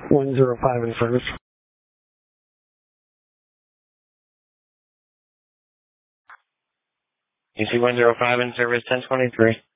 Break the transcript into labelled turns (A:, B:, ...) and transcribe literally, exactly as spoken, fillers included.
A: one zero five in service.
B: You see one zero five in service, ten twenty-three.